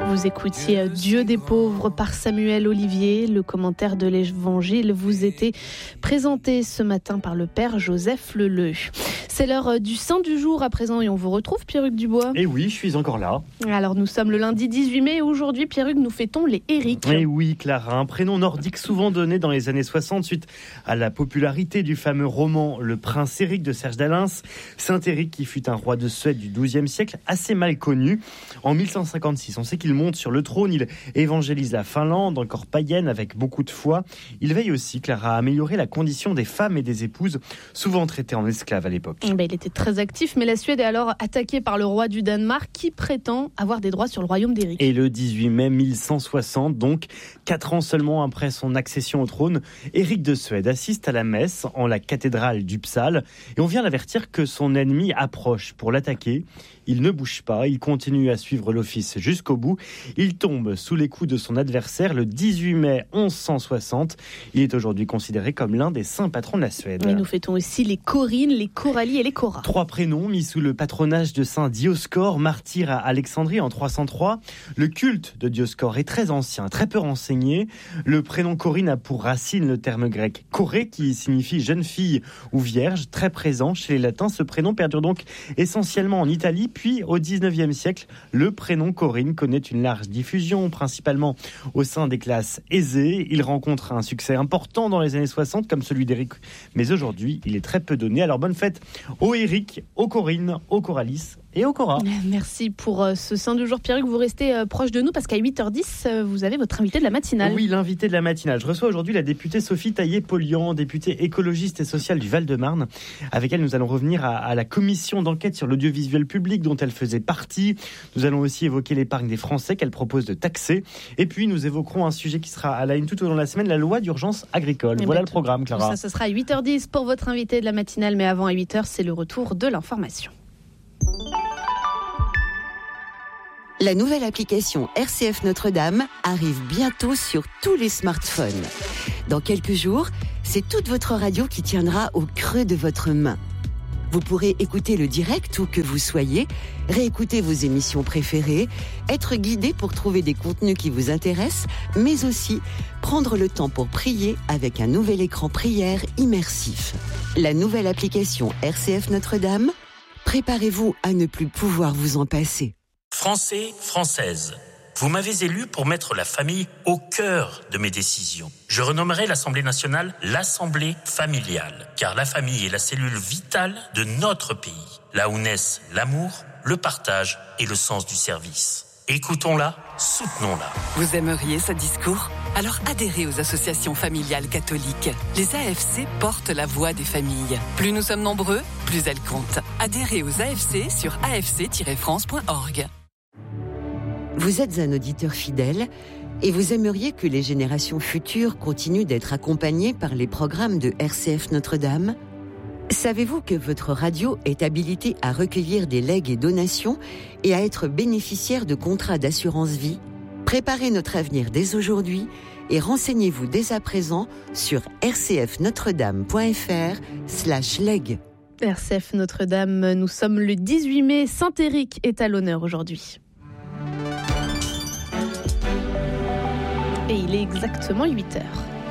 Vous écoutiez Dieu des pauvres par Samuel Olivier. Le commentaire de l'Évangile vous était présenté ce matin par le Père Joseph Leleu. C'est l'heure du Saint du jour à présent et on vous retrouve, Pierruc Dubois. Et oui, je suis encore là. Alors nous sommes le lundi 18 mai et aujourd'hui, Pierruc, nous fêtons les Éric. Et oui, Clara, un prénom nordique souvent donné dans les années 60 suite à la popularité du fameux roman Le Prince Éric de Serge Dalins. Saint Éric qui fut un roi de Suède du XIIe siècle, assez mal connu. En 1156, on sait qu'il monte sur le trône, il évangélise la Finlande, encore païenne avec beaucoup de foi. Il veille aussi, Clara, à améliorer la condition des femmes et des épouses, souvent traitées en esclaves à l'époque. Il était très actif, mais la Suède est alors attaquée par le roi du Danemark qui prétend avoir des droits sur le royaume d'Éric. Et le 18 mai 1160, donc 4 ans seulement après son accession au trône, Éric de Suède assiste à la messe en la cathédrale d'Uppsala et on vient l'avertir que son ennemi approche pour l'attaquer. Il ne bouge pas, il continue à suivre l'office jusqu'au bout. Il tombe sous les coups de son adversaire le 18 mai 1160. Il est aujourd'hui considéré comme l'un des saints patrons de la Suède. Et nous fêtons aussi les Corines, les Coralie et les Cora. 3 prénoms mis sous le patronage de saint Dioscore, martyr à Alexandrie en 303. Le culte de Dioscore est très ancien, très peu renseigné. Le prénom Corine a pour racine le terme grec Corée, qui signifie jeune fille ou vierge, très présent chez les latins. Ce prénom perdure donc essentiellement en Italie. Puis, au XIXe siècle, le prénom Corinne connaît une large diffusion, principalement au sein des classes aisées. Il rencontre un succès important dans les années 60, comme celui d'Éric. Mais aujourd'hui, il est très peu donné. Alors, bonne fête aux Éric, aux Corinne, aux Coralis et aux Cora. Merci pour ce Saint du jour, Pierruc. Vous restez proche de nous parce qu'à 8h10, vous avez votre invité de la matinale. Oui, l'invité de la matinale. Je reçois aujourd'hui la députée Sophie Taillé-Polian, députée écologiste et sociale du Val-de-Marne. Avec elle, nous allons revenir à la commission d'enquête sur l'audiovisuel public dont elle faisait partie. Nous allons aussi évoquer l'épargne des Français qu'elle propose de taxer. Et puis, nous évoquerons un sujet qui sera à la une tout au long de la semaine, la loi d'urgence agricole. Voilà le programme, Clara. Ça, ce sera à 8h10 pour votre invité de la matinale. Mais avant, à 8h, c'est le retour de l'information. La nouvelle application RCF Notre-Dame arrive bientôt sur tous les smartphones. Dans quelques jours, c'est toute votre radio qui tiendra au creux de votre main. Vous pourrez écouter le direct où que vous soyez, réécouter vos émissions préférées, être guidé pour trouver des contenus qui vous intéressent, mais aussi prendre le temps pour prier avec un nouvel écran prière immersif. La nouvelle application RCF Notre-Dame, préparez-vous à ne plus pouvoir vous en passer. Français, Françaises, vous m'avez élu pour mettre la famille au cœur de mes décisions. Je renommerai l'Assemblée nationale l'Assemblée familiale, car la famille est la cellule vitale de notre pays, là où naissent l'amour, le partage et le sens du service. Écoutons-la, soutenons-la. Vous aimeriez ce discours ? Alors adhérez aux associations familiales catholiques. Les AFC portent la voix des familles. Plus nous sommes nombreux, plus elles comptent. Adhérez aux AFC sur afc-france.org. Vous êtes un auditeur fidèle et vous aimeriez que les générations futures continuent d'être accompagnées par les programmes de RCF Notre-Dame ? Savez-vous que votre radio est habilitée à recueillir des legs et donations et à être bénéficiaire de contrats d'assurance vie ? Préparez notre avenir dès aujourd'hui et renseignez-vous dès à présent sur rcfnotredame.fr/leg. RCF Notre-Dame, nous sommes le 18 mai. Saint-Éric est à l'honneur aujourd'hui. Et il est exactement 8h.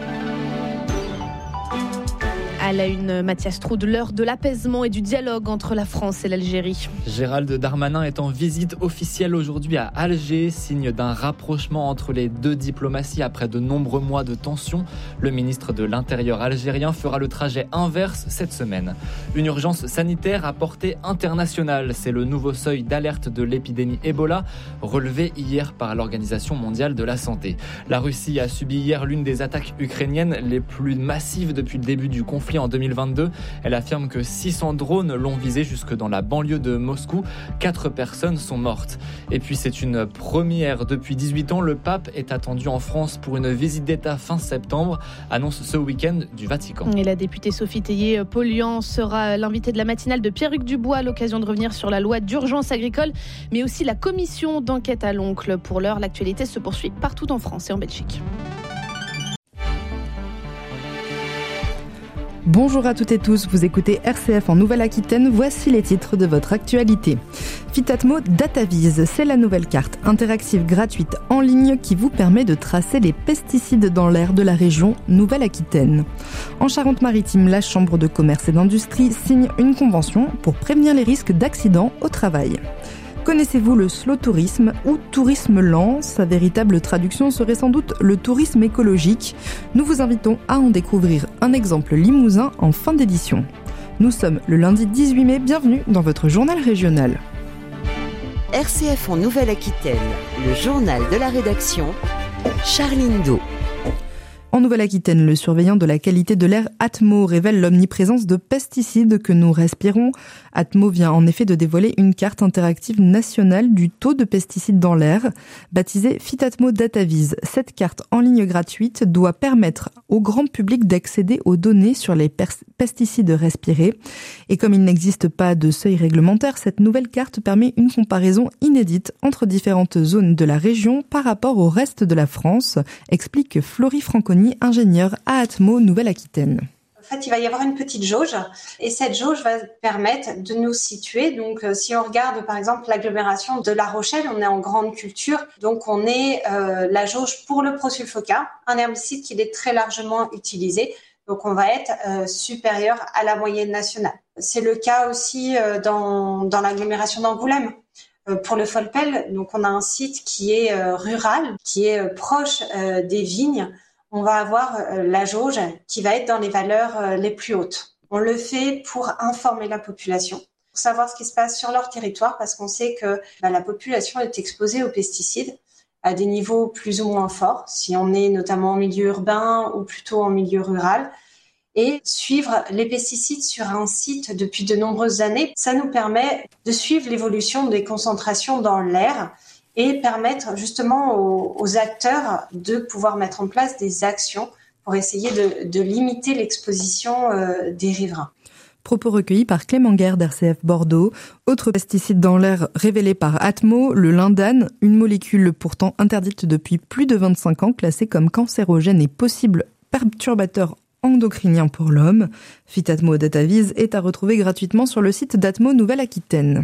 À la une, Mathias Troude, l'heure de l'apaisement et du dialogue entre la France et l'Algérie. Gérald Darmanin est en visite officielle aujourd'hui à Alger, signe d'un rapprochement entre les deux diplomaties après de nombreux mois de tensions. Le ministre de l'Intérieur algérien fera le trajet inverse cette semaine. Une urgence sanitaire à portée internationale, c'est le nouveau seuil d'alerte de l'épidémie Ebola, relevé hier par l'Organisation mondiale de la santé. La Russie a subi hier l'une des attaques ukrainiennes les plus massives depuis le début du conflit en 2022. Elle affirme que 600 drones l'ont visé jusque dans la banlieue de Moscou. 4 personnes sont mortes. Et puis c'est une première depuis 18 ans. Le pape est attendu en France pour une visite d'État fin septembre, annonce ce week-end du Vatican. Et la députée Sophie Taillé-Polian sera l'invitée de la matinale de Pierruc Dubois à l'occasion de revenir sur la loi d'urgence agricole, mais aussi la commission d'enquête à l'oncle. Pour l'heure, l'actualité se poursuit partout en France et en Belgique. Bonjour à toutes et tous, vous écoutez RCF en Nouvelle-Aquitaine, voici les titres de votre actualité. Fitatmo DataVise, c'est la nouvelle carte interactive gratuite en ligne qui vous permet de tracer les pesticides dans l'air de la région Nouvelle-Aquitaine. En Charente-Maritime, la Chambre de commerce et d'industrie signe une convention pour prévenir les risques d'accidents au travail. Connaissez-vous le slow tourisme ou tourisme lent ? Sa véritable traduction serait sans doute le tourisme écologique. Nous vous invitons à en découvrir un exemple limousin en fin d'édition. Nous sommes le lundi 18 mai, bienvenue dans votre journal régional. RCF en Nouvelle-Aquitaine, le journal de la rédaction, Charline Do. En Nouvelle-Aquitaine, le surveillant de la qualité de l'air Atmo révèle l'omniprésence de pesticides que nous respirons. Atmo vient en effet de dévoiler une carte interactive nationale du taux de pesticides dans l'air, baptisée Fitatmo DataVise. Cette carte en ligne gratuite doit permettre au grand public d'accéder aux données sur les pesticides respirés. Et comme il n'existe pas de seuil réglementaire, cette nouvelle carte permet une comparaison inédite entre différentes zones de la région par rapport au reste de la France, explique Florie Franconi, ingénieur à Atmo Nouvelle-Aquitaine. En fait, il va y avoir une petite jauge et cette jauge va permettre de nous situer. Donc, si on regarde par exemple l'agglomération de La Rochelle, on est en grande culture. Donc, on est la jauge pour le prosulfoca, un herbicide qui est très largement utilisé. Donc, on va être supérieur à la moyenne nationale. C'est le cas aussi dans l'agglomération d'Angoulême. Pour le Folpel, donc on a un site qui est rural, qui est proche des vignes. On va avoir la jauge qui va être dans les valeurs les plus hautes. On le fait pour informer la population, pour savoir ce qui se passe sur leur territoire, parce qu'on sait que la population est exposée aux pesticides à des niveaux plus ou moins forts, si on est notamment en milieu urbain ou plutôt en milieu rural. Et suivre les pesticides sur un site depuis de nombreuses années, ça nous permet de suivre l'évolution des concentrations dans l'air et permettre justement aux acteurs de pouvoir mettre en place des actions pour essayer de limiter l'exposition des riverains. Propos recueillis par Clément Guerre d'RCF Bordeaux. Autre pesticide dans l'air révélé par Atmo, le lindane, une molécule pourtant interdite depuis plus de 25 ans, classée comme cancérogène et possible perturbateur endocrinien pour l'homme. Fitatmo DataVise est à retrouver gratuitement sur le site d'Atmo Nouvelle-Aquitaine.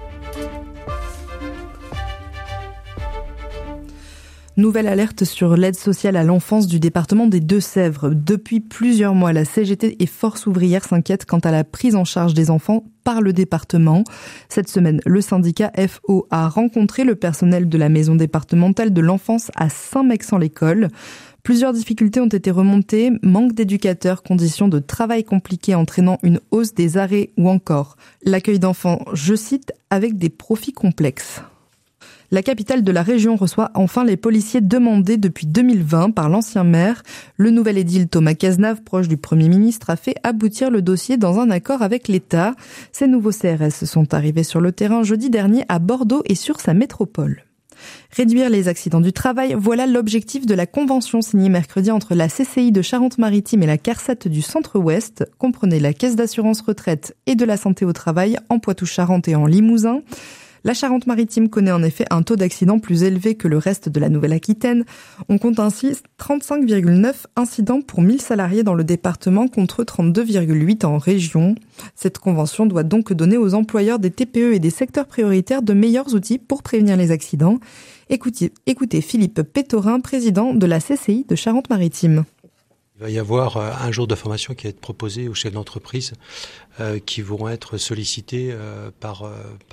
Nouvelle alerte sur l'aide sociale à l'enfance du département des Deux-Sèvres. Depuis plusieurs mois, la CGT et Force ouvrière s'inquiètent quant à la prise en charge des enfants par le département. Cette semaine, le syndicat FO a rencontré le personnel de la maison départementale de l'enfance à Saint-Mexan-l'École. Plusieurs difficultés ont été remontées, manque d'éducateurs, conditions de travail compliquées entraînant une hausse des arrêts ou encore l'accueil d'enfants, je cite, avec des profils complexes. La capitale de la région reçoit enfin les policiers demandés depuis 2020 par l'ancien maire. Le nouvel édile Thomas Cazenave, proche du Premier ministre, a fait aboutir le dossier dans un accord avec l'État. Ces nouveaux CRS sont arrivés sur le terrain jeudi dernier à Bordeaux et sur sa métropole. Réduire les accidents du travail, voilà l'objectif de la convention signée mercredi entre la CCI de Charente-Maritime et la CARSAT du Centre-Ouest. Comprenez la Caisse d'assurance retraite et de la santé au travail en Poitou-Charentes et en Limousin. La Charente-Maritime connaît en effet un taux d'accident plus élevé que le reste de la Nouvelle-Aquitaine. On compte ainsi 35,9 incidents pour 1000 salariés dans le département contre 32,8 en région. Cette convention doit donc donner aux employeurs des TPE et des secteurs prioritaires de meilleurs outils pour prévenir les accidents. Écoutez Philippe Pétorin, président de la CCI de Charente-Maritime. Il va y avoir un jour de formation qui va être proposé aux chefs d'entreprise qui vont être sollicités par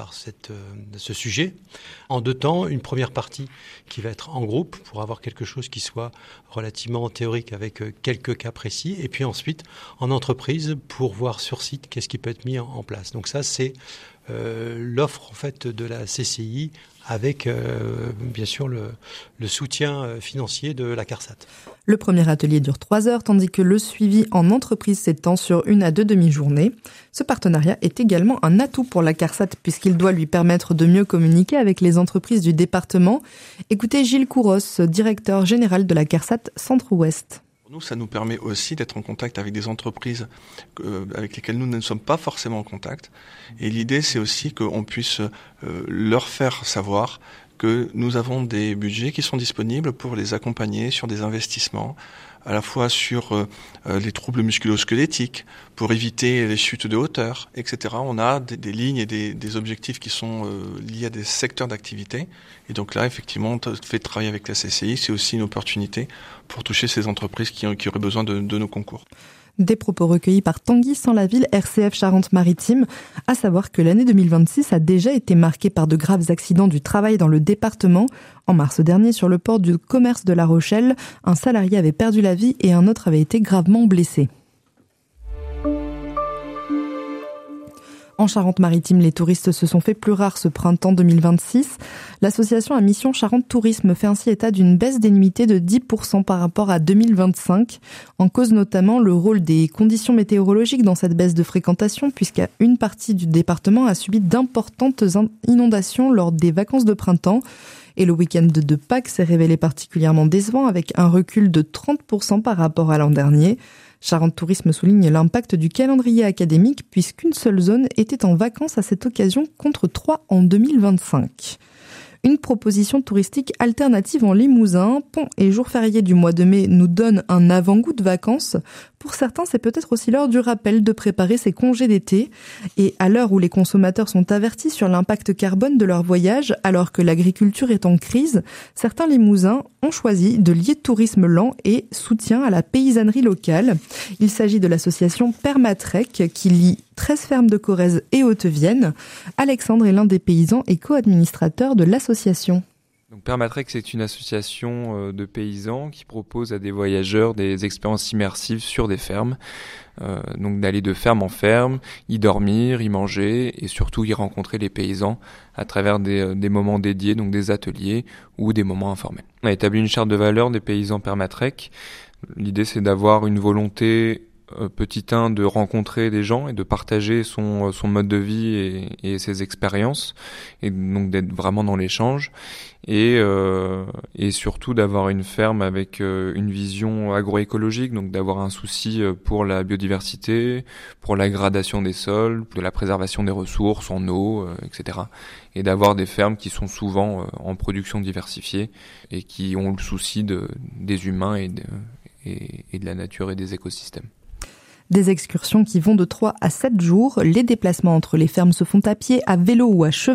ce sujet. En 2 temps, une première partie qui va être en groupe pour avoir quelque chose qui soit relativement théorique avec quelques cas précis. Et puis ensuite, en entreprise pour voir sur site qu'est-ce qui peut être mis en place. Donc ça, c'est l'offre en fait de la CCI avec bien sûr le soutien financier de la CARSAT. Le premier atelier dure 3 heures, tandis que le suivi en entreprise s'étend sur 1 à 2 demi-journées. Ce partenariat est également un atout pour la CARSAT, puisqu'il doit lui permettre de mieux communiquer avec les entreprises du département. Écoutez Gilles Couros, directeur général de la CARSAT Centre-Ouest. Nous, ça nous permet aussi d'être en contact avec des entreprises avec lesquelles nous ne sommes pas forcément en contact. Et l'idée, c'est aussi qu'on puisse leur faire savoir que nous avons des budgets qui sont disponibles pour les accompagner sur des investissements à la fois sur les troubles musculo-squelettiques, pour éviter les chutes de hauteur, etc. On a des lignes et des objectifs qui sont liés à des secteurs d'activité. Et donc là, effectivement, on fait travailler avec la CCI, c'est aussi une opportunité pour toucher ces entreprises qui auraient besoin de nos concours. Des propos recueillis par Tanguy Sans-la-Ville, RCF Charente-Maritime, à savoir que l'année 2026 a déjà été marquée par de graves accidents du travail dans le département. En mars dernier, sur le port du commerce de La Rochelle, un salarié avait perdu la vie et un autre avait été gravement blessé. En Charente-Maritime, les touristes se sont fait plus rares ce printemps 2026. L'association à mission Charente Tourisme fait ainsi état d'une baisse des nuitées de 10% par rapport à 2025. En cause notamment le rôle des conditions météorologiques dans cette baisse de fréquentation, puisqu'une partie du département a subi d'importantes inondations lors des vacances de printemps. Et le week-end de Pâques s'est révélé particulièrement décevant avec un recul de 30% par rapport à l'an dernier. Charente Tourisme souligne l'impact du calendrier académique puisqu'une seule zone était en vacances à cette occasion contre 3 en 2025. Une proposition touristique alternative en Limousin, ponts et jours fériés du mois de mai nous donne un avant-goût de vacances. Pour certains, c'est peut-être aussi l'heure du rappel de préparer ses congés d'été. Et à l'heure où les consommateurs sont avertis sur l'impact carbone de leur voyage, alors que l'agriculture est en crise, certains Limousins ont choisi de lier tourisme lent et soutien à la paysannerie locale. Il s'agit de l'association Permatrek qui lie 13 fermes de Corrèze et Haute-Vienne. Alexandre est l'un des paysans et co-administrateur de l'association. Donc Permatrek, c'est une association de paysans qui propose à des voyageurs des expériences immersives sur des fermes. Donc d'aller de ferme en ferme, y dormir, y manger et surtout y rencontrer les paysans à travers des moments dédiés, donc des ateliers ou des moments informels. On a établi une charte de valeurs des paysans Permatrek. L'idée, c'est d'avoir une volonté petit 1 de rencontrer des gens et de partager son mode de vie et ses expériences et donc d'être vraiment dans l'échange et surtout d'avoir une ferme avec une vision agroécologique, donc d'avoir un souci pour la biodiversité, pour la gradation des sols, de la préservation des ressources en eau, etc. Et d'avoir des fermes qui sont souvent en production diversifiée et qui ont le souci des humains et de la nature et des écosystèmes. Des excursions qui vont de 3 à 7 jours. Les déplacements entre les fermes se font à pied, à vélo ou à cheval.